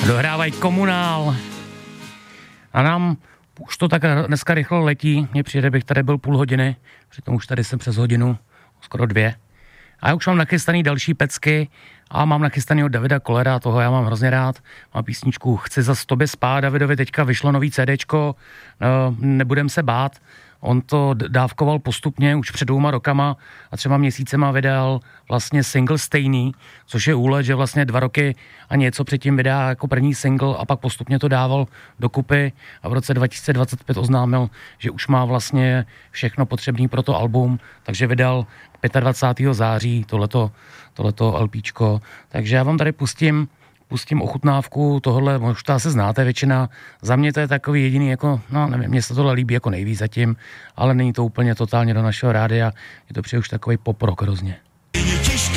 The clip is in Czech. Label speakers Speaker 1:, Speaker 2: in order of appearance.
Speaker 1: Dohrávají Komunál. A nám už to tak dneska rychle letí. Mně přijde, bych tady byl půl hodiny, přitom už tady jsem přes hodinu, skoro 2. A já už mám nachystaný další pecky a mám nachystanýho Davida Kollera, toho já mám hrozně rád. Mám písničku Chci zas tobě spát, Davidovi teďka vyšlo nový CDčko, Nebudem se bát. On to dávkoval postupně už před 2 rokama a 3 měsícema vydal vlastně single Stejný, což je úlet, že vlastně 2 roky a něco předtím vydá jako první single a pak postupně to dával dokupy a v roce 2025 oznámil, že už má vlastně všechno potřebné pro to album, takže vydal 25. září tohleto LPčko. Takže já vám tady pustím ochutnávku tohle, možná se znáte většina. Za mě to je takový jediný, jako, no nevím, mně se tohle líbí jako nejvíc zatím, ale není to úplně totálně do našeho rádia, je to přijde už takový pop rock hrozně.